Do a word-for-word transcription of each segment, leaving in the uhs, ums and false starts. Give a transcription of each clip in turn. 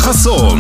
חסון.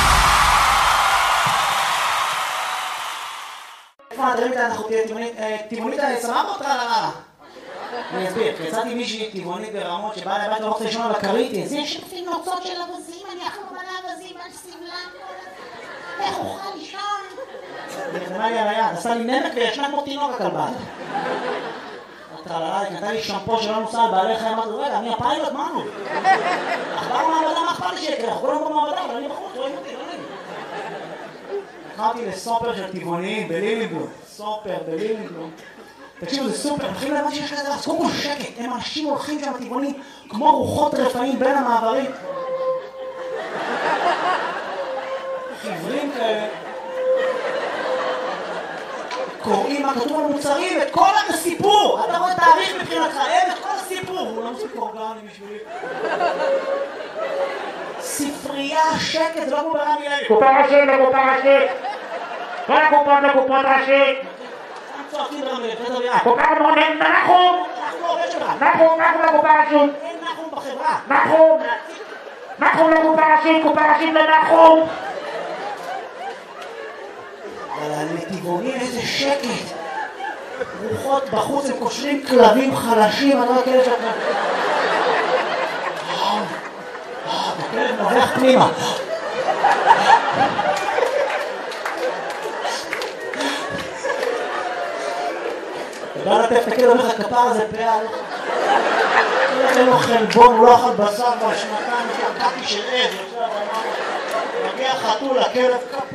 איפה נדרים את האחותי טבעונית סבבה אותך לרעה? אני אסביר, יצאתי מישהי טבעונית ברמות שבאה לבית ואוכלת לישון על הכרית. זה שפים נוצות של אבזים, אני אחלום על האבזים, על סבלם. איך אוכל לישון? היא נרדמה לי על היד, עשה לי נמק וישנה כמו תינוק הכלבה. טרללה, היא קנתה לי שמפו שלא נוסע על בעלי חיים, אמרתי, רגע, אני הפיילוט, מה נו? אכבר מעבדה, מה אכפת לי שיקרה? אנחנו כולם במעבדה, אבל אני בחוץ, רואים אותי, לא נעים. לקחתי לסופר של טבעוניים בלילינגלום, סופר בלילינגלום. תקשיבו, זה סופר, מתחילים להבן שיש כזה, אז קודם כל שקט, הם אנשים הולכים שם טבעונים כמו רוחות רפאים בין המעברים. חיוורים כאלה. קוראים מה כתוב על מוצרים, את כל הסיפור! אתה רואה תאריך מבחינתך, אין את כל הסיפור! הוא לא מספיק אורגני בשבילי. ספרייה, שקט, זה לא כמו ברמי לוי. קופה ראשית לקופה ראשית! כל הקופות לקופות ראשית! צועקים ברמי לוי, זה דביעה. קופה מונן, נחום! אנחנו עובד שלך. נחום, נחום לקופה ראשית! אין נחום בחברה. נחום! נחום לקופה ראשית, קופה ראשית לנחום! אבל לטבעונים איזה שקט. רוחות בחוץ, הם קושרים כלבים חלשים, אני לא יודע שאתה... הכלב נובח פנימה. אתה בא לטף את הכלב, אומר לך כפר הזה פעל. אין לו חלבון, הוא לא אכל בשר בשנתיים, שקעתי של עז. מגיע חתול, הכלב כפר.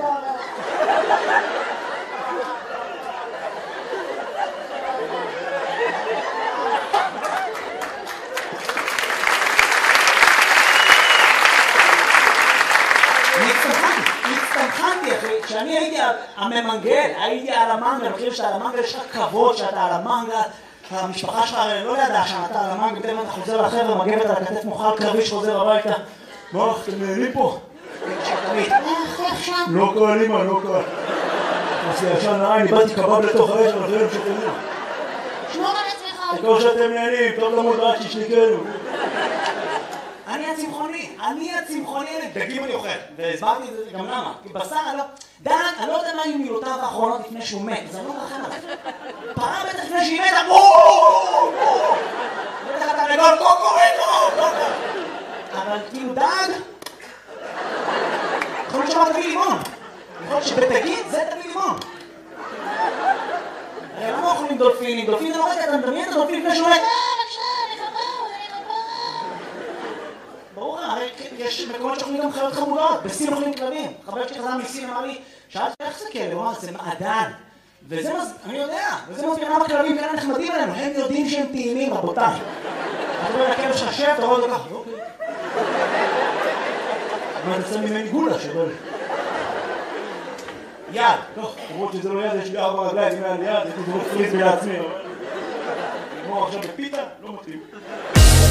כשאני הייתי הממנגל, הייתי על המנגל, אני חושב שאתה על המנגל יש לך כבוד שאתה על המנגל, המשפחה שלך לא ידעה שאתה על המנגל, בטח אתה חוזר לחבר'ה, מגבת על הכתף מוכל קרבי שחוזר הביתה. מה, אתם נהנים פה? לא קל, אמא, לא קל. אז ישן נראה, אני באתי קבב לתוך האש, אבל זה לא שתנעים. שמור על עצמך. הכל שאתם נהנים, טוב למוד רק שישניקנו. אני הצמחוני, אני הצמחוני, דגים אני אוכל, והסברתי את זה גם למה, כי בשר אני לא... דן, אני לא יודע מה היו מילותיו האחרונות לפני שהוא מת, אז אני לא מרחם עליו. פרה בטח לפני שהיא מתה, בואו! בטח אתה לגול קוקוריקו! אבל כאילו דג... יכול להיות שאמר תביא לימון. יכול להיות שבדגים זה תביא לימון. הרי למה אוכלים דולפינים? דולפין זה לא רגע, אתה מדמיין את הדולפין לפני שהוא מת. ברור, הרי יש מקומות שאוכלים גם חיות חמודות, בסין אוכלים כלבים. חבר שלי חזר מסין אמר לי, שאלתי איך זה כלב? הוא אמר, זה מעדן. וזה מז... אני יודע, וזה מסביר למה כלבים כאלה נחמדים עלינו, הם יודעים שהם טעימים, רבותיי. אתה רואה לכלב ששב, אתה רואה את זה ככה, אוקיי. אבל זה ממני גולה שבל. יד, טוב, למרות שזה לא יד, יש לי ארבע רגליים, אם היה לי יד, הייתי זרוק פריז לעצמי. נגמור עכשיו בפיתה, לא מתאים.